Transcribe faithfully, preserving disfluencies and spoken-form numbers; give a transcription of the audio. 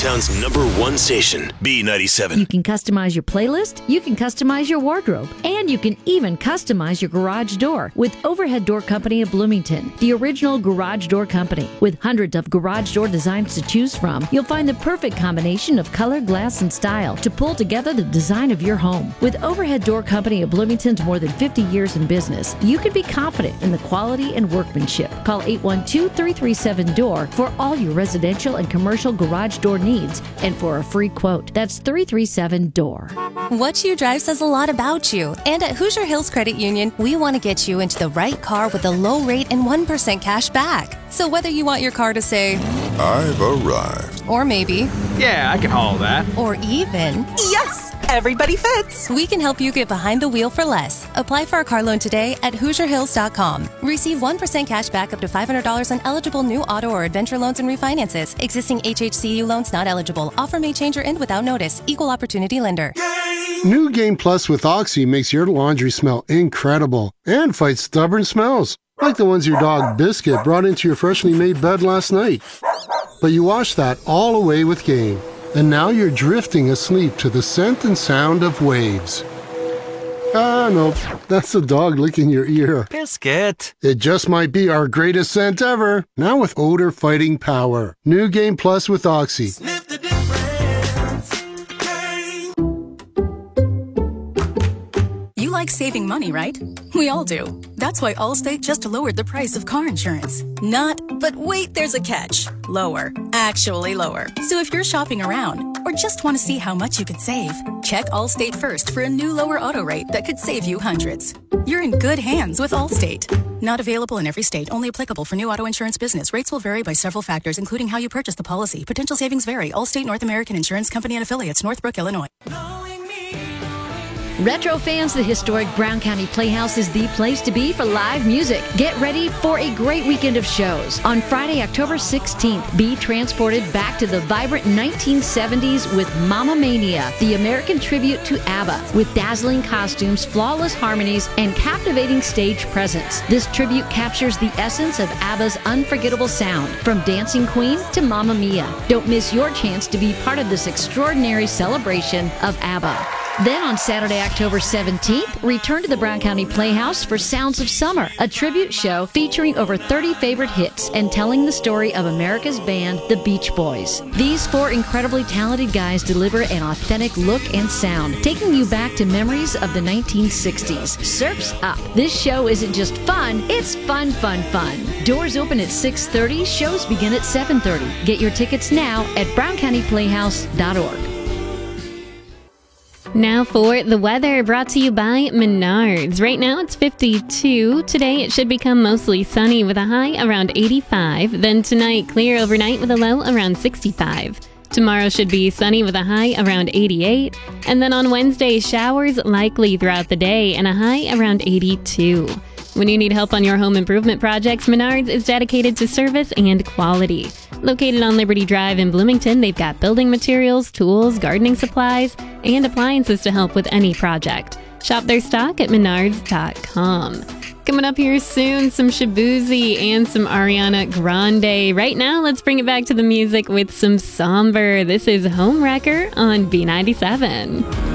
Town's number one station, B ninety-seven. You can customize your playlist, you can customize your wardrobe, and you can even customize your garage door with Overhead Door Company of Bloomington, the original garage door company. With hundreds of garage door designs to choose from, you'll find the perfect combination of color, glass, and style to pull together the design of your home. With Overhead Door Company of Bloomington's more than fifty years in business, you can be confident in the quality and workmanship. Call eight one two, three three seven, D O O R for all your residential and commercial garage door needs and for a free quote. That's three three seven, D O O R. What you drive says a lot about you. And at Hoosier Hills Credit Union, we want to get you into the right car with a low rate and one percent cash back. So whether you want your car to say, I've arrived. Or maybe, yeah, I can haul that. Or even, yes, everybody fits. We can help you get behind the wheel for less. Apply for a car loan today at Hoosier Hills dot com. Receive one percent cash back up to five hundred dollars on eligible new auto or adventure loans and refinances. Existing H H C U loans not eligible. Offer may change or end without notice. Equal opportunity lender. New Game Plus with Oxy makes your laundry smell incredible and fights stubborn smells, like the ones your dog Biscuit brought into your freshly made bed last night. But you washed that all away with Game, and now you're drifting asleep to the scent and sound of waves. Ah, no, that's the dog licking your ear. Biscuit. It just might be our greatest scent ever, now with odor fighting power. New Game Plus with Oxy. Sniff the difference. Game. You like saving money, right? We all do. That's why Allstate just lowered the price of car insurance. Not, but wait, there's a catch. Lower. Actually lower. So if you're shopping around or just want to see how much you could save, check Allstate first for a new lower auto rate that could save you hundreds. You're in good hands with Allstate. Not available in every state. Only applicable for new auto insurance business. Rates will vary by several factors, including how you purchase the policy. Potential savings vary. Allstate North American Insurance Company and Affiliates, Northbrook, Illinois. Retro fans, the historic Brown County Playhouse is the place to be for live music. Get ready for a great weekend of shows. On Friday, October sixteenth, be transported back to the vibrant nineteen seventies with Mamma Mania, the American tribute to ABBA, with dazzling costumes, flawless harmonies, and captivating stage presence. This tribute captures the essence of ABBA's unforgettable sound, from Dancing Queen to Mamma Mia. Don't miss your chance to be part of this extraordinary celebration of ABBA. Then on Saturday, October seventeenth, return to the Brown County Playhouse for Sounds of Summer, a tribute show featuring over thirty favorite hits and telling the story of America's band, the Beach Boys. These four incredibly talented guys deliver an authentic look and sound, taking you back to memories of the nineteen sixties. Surf's up. This show isn't just fun, it's fun, fun, fun. Doors open at six thirty, shows begin at seven thirty. Get your tickets now at brown county playhouse dot org. Now for the weather, brought to you by Menards. Right now it's fifty-two. Today it should become mostly sunny with a high around eighty-five. Then tonight, clear overnight with a low around sixty-five. Tomorrow should be sunny with a high around eighty-eight. And then on Wednesday, showers likely throughout the day and a high around eighty-two. When you need help on your home improvement projects, Menards is dedicated to service and quality. Located on Liberty Drive in Bloomington, they've got building materials, tools, gardening supplies, and appliances to help with any project. Shop their stock at menards dot com. Coming up here soon, some Shaboozey and some Ariana Grande. Right now, let's bring it back to the music with some Somber. This is Homewrecker on B ninety-seven.